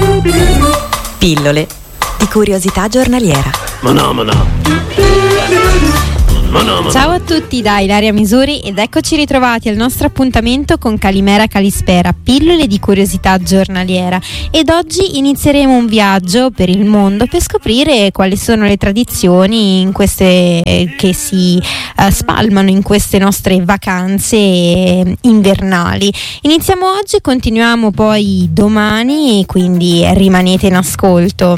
Pillole di curiosità giornaliera. Ciao a tutti da Ilaria Misuri ed eccoci ritrovati al nostro appuntamento con Calimera Calispera, pillole di curiosità giornaliera. Ed oggi inizieremo un viaggio per il mondo per scoprire quali sono le tradizioni in queste che si spalmano in queste nostre vacanze invernali. Iniziamo oggi e continuiamo poi domani, quindi rimanete in ascolto.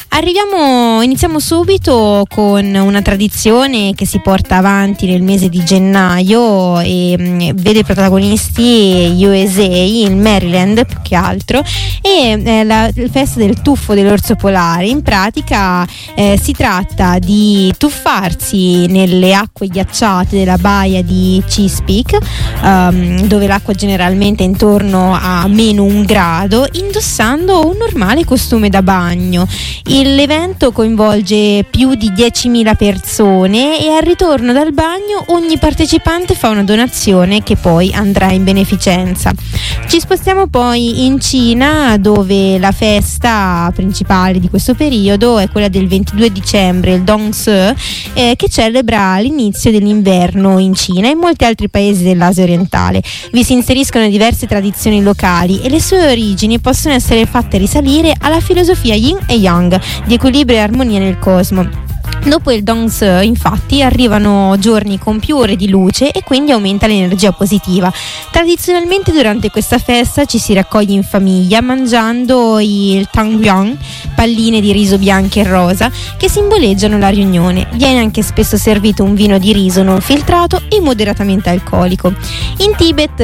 Iniziamo subito con una tradizione che si porta avanti nel mese di gennaio e vede protagonisti USA, il Maryland più che altro, e la festa del tuffo dell'orso polare. In pratica si tratta di tuffarsi nelle acque ghiacciate della baia di Chesapeake, dove l'acqua generalmente è intorno a -1 grado, indossando un normale costume da bagno. L'evento coinvolge più di 10.000 persone e al ritorno dal bagno ogni partecipante fa una donazione che poi andrà in beneficenza. Ci spostiamo poi in Cina, dove la festa principale di questo periodo è quella del 22 dicembre, il Dongse, che celebra l'inizio dell'inverno in Cina e in molti altri paesi dell'Asia orientale. Vi si inseriscono diverse tradizioni locali e le sue origini possono essere fatte risalire alla filosofia Yin e Yang di equilibrio e armonia nel cosmo. Dopo il Dongse, infatti, arrivano giorni con più ore di luce e quindi aumenta l'energia positiva. Tradizionalmente durante questa festa ci si raccoglie in famiglia mangiando il Tangyuan, palline di riso bianche e rosa, che simboleggiano la riunione. Viene anche spesso servito un vino di riso non filtrato e moderatamente alcolico. In Tibet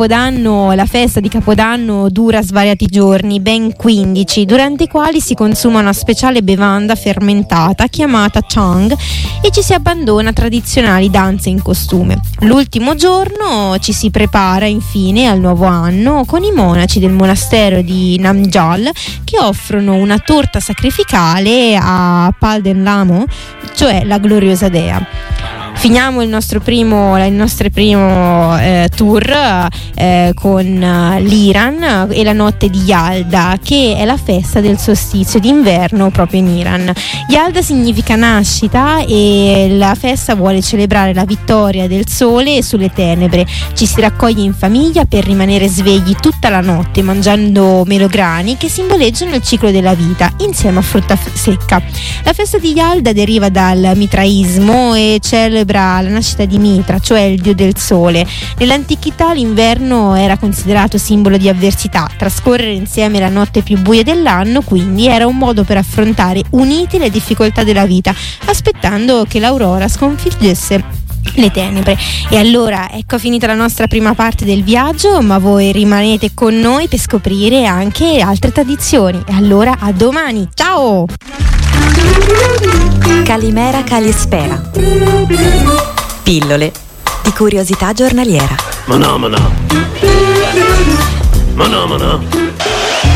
la festa di Capodanno dura svariati giorni, ben 15, durante i quali si consuma una speciale bevanda fermentata chiamata Chang e ci si abbandona a tradizionali danze in costume. L'ultimo giorno ci si prepara infine al nuovo anno con i monaci del monastero di Namgyal che offrono una torta sacrificale a Palden Lamo, cioè la gloriosa dea. Finiamo il nostro primo tour con l'Iran e la notte di Yalda, che è la festa del solstizio d'inverno proprio in Iran. Yalda significa nascita e la festa vuole celebrare la vittoria del sole sulle tenebre. Ci si raccoglie in famiglia per rimanere svegli tutta la notte mangiando melograni che simboleggiano il ciclo della vita insieme a frutta secca. La festa di Yalda deriva dal mitraismo e celebra la nascita di Mitra, cioè il dio del sole. Nell'antichità l'inverno era considerato simbolo di avversità. Trascorrere insieme la notte più buia dell'anno quindi era un modo per affrontare uniti le difficoltà della vita, aspettando che l'aurora sconfiggesse le tenebre. E allora ecco finita la nostra prima parte del viaggio, ma voi rimanete con noi per scoprire anche altre tradizioni. E allora a domani, ciao! Calimera Calispera. Pillole di curiosità giornaliera. Mana.